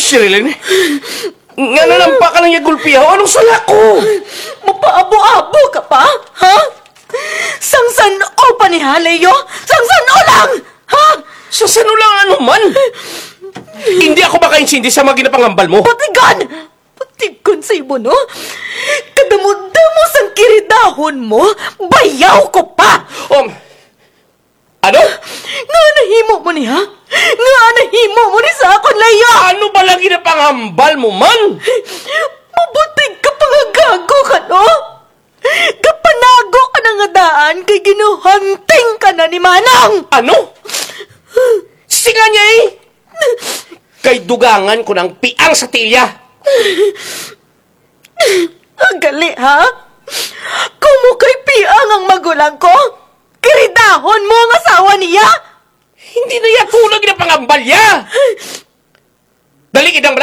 Sherilyn, nga nanampa ka lang yung gulpiyaw. Anong sala ko? Mapaabo-abo ka pa, ha? Sangsan-o pa ni Haleyo? Sangsan-o lang, ha? Sasano lang ano man? Hindi ako makaintindi sa mga ginapangambal mo. Patigan! Patigan sa ibo, no? Kadamo-damo sang kiridahon mo, bayaw ko pa! Ano? Nga nahimo mo ni, ha? Nga nahimo mo ni sa akon layo! Ano ba lang ginapangambal mo man? Mabutig ka pa nga gago ka, no? Kapanago ka na nga daan kay ginuhanting ka na ni Manang! Ano? Singa niya eh! Kay dugangan ko ng piang sa tilya. Ang gali, ha? Kung mo kay piang ang magulang ko, kiridahon mo ang asawa niya? Hindi na yan kulang ginapangambal ya! Dali idang